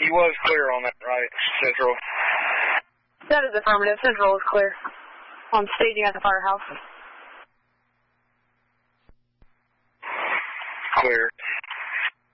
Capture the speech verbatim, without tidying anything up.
He was clear on that, right, Central? That is affirmative. Central is clear. On staging at the firehouse. Clear.